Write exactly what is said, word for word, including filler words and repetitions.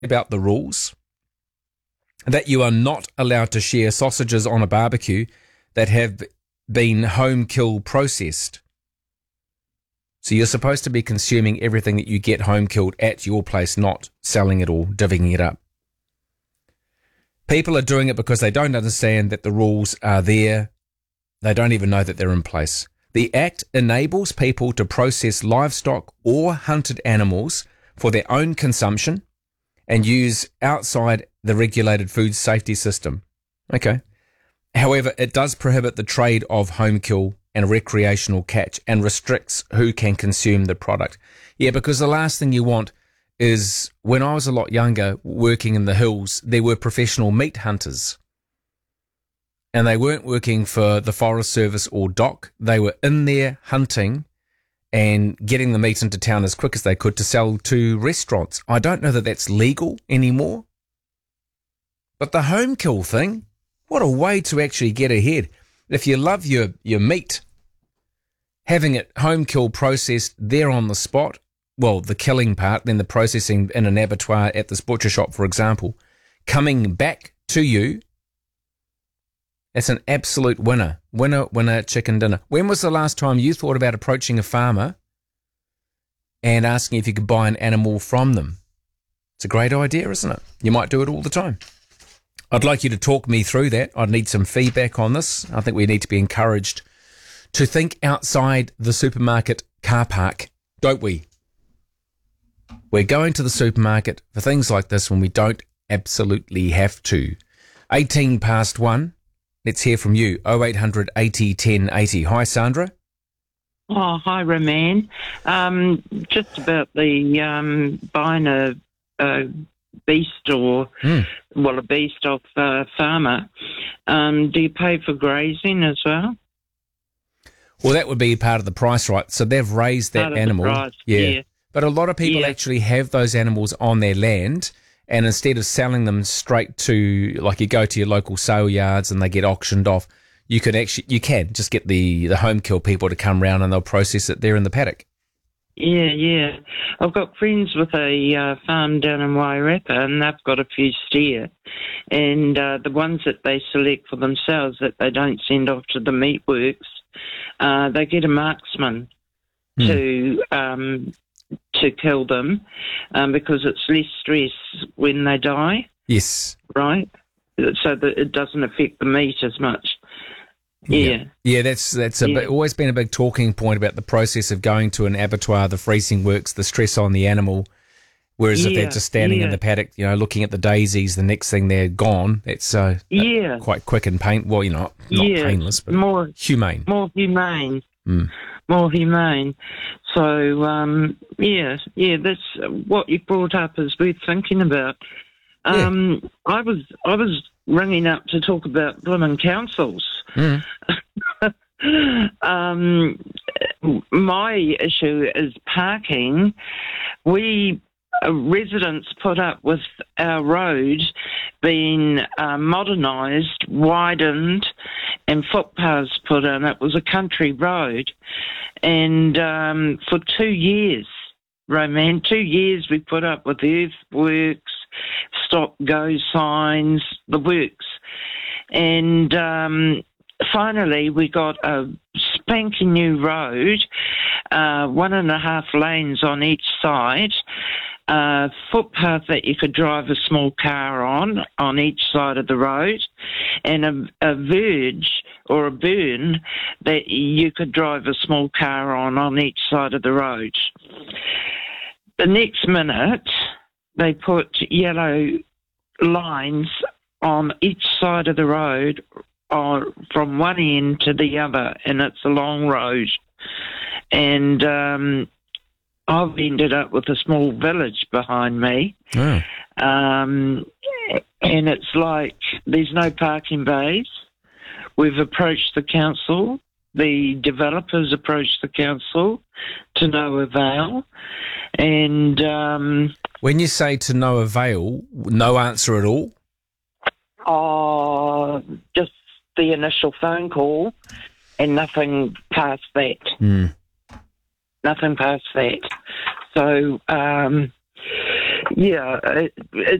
about the rules, that you are not allowed to share sausages on a barbecue that have been home kill processed. So you're supposed to be consuming everything that you get home killed at your place, not selling it or divvying it up. People are doing it because they don't understand that the rules are there. They don't even know that they're in place. The Act enables people to process livestock or hunted animals for their own consumption and use outside the regulated food safety system. Okay. However, it does prohibit the trade of home kill and recreational catch and restricts who can consume the product. Yeah, because the last thing you want is, when I was a lot younger working in the hills, there were professional meat hunters. And they weren't working for the Forest Service or D O C. They were in there hunting and getting the meat into town as quick as they could to sell to restaurants. I don't know that that's legal anymore. But the home kill thing, what a way to actually get ahead. If you love your, your meat, having it home kill processed there on the spot, well, the killing part, then the processing in an abattoir at this butcher shop, for example, coming back to you, it's an absolute winner. Winner, winner, chicken dinner. When was the last time you thought about approaching a farmer and asking if you could buy an animal from them? It's a great idea, isn't it? You might do it all the time. I'd like you to talk me through that. I'd need some feedback on this. I think we need to be encouraged to think outside the supermarket car park, don't we? We're going to the supermarket for things like this when we don't absolutely have to. eighteen past one. Let's hear from you. oh eight hundred eighty ten eighty. Hi, Sandra. Oh, hi, Roman. Um, just about the um, buying a, a beast or, mm. well, a beast off a farmer. Um, do you pay for grazing as well? Well, that would be part of the price, right? So they've raised that part animal. Of the price, yeah. yeah. But a lot of people yeah. actually have those animals on their land, and instead of selling them straight to, like, you go to your local sale yards and they get auctioned off, you could actually, you can just get the, the home kill people to come round and they'll process it there in the paddock. Yeah, yeah. I've got friends with a uh, farm down in Wairarapa, and they've got a few steer. And uh, the ones that they select for themselves that they don't send off to the meatworks, uh, they get a marksman hmm. to um, to kill them um, because it's less stress when they die. Yes. Right? So that it doesn't affect the meat as much. Yeah. Yeah, yeah that's that's a yeah. bit, always been a big talking point about the process of going to an abattoir, the freezing works, the stress on the animal. Whereas yeah. if they're just standing yeah. in the paddock, you know, looking at the daisies, the next thing they're gone. It's uh, yeah. uh, quite quick and pain. Well, you know, not, not yeah. painless, but more humane. More humane. Mm. More humane. So um, yeah, yeah. That's what you brought up is worth thinking about. Um, yeah. I was I was ringing up to talk about blooming councils. Mm. um, my issue is parking. We uh, residents put up with our road being uh, modernised, widened, and footpaths put in. It was a country road, and um, for two years, Roman, two years we put up with earthworks, stop go signs, the works, and um, finally we got a spanking new road, uh, one and a half lanes on each side, uh, footpath that you could drive a small car on, on each side of the road, and a, a verge or a burn that you could drive a small car on, on each side of the road. The next minute, they put yellow lines on each side of the road uh, from one end to the other, and it's a long road. And um, I've ended up with a small village behind me. Oh. Um, and it's like there's no parking bays. We've approached the council. The developers approached the council to no avail. And um, when you say to no avail, no answer at all? Oh, just the initial phone call and nothing past that. Mm. Nothing past that. So, um, Yeah, it,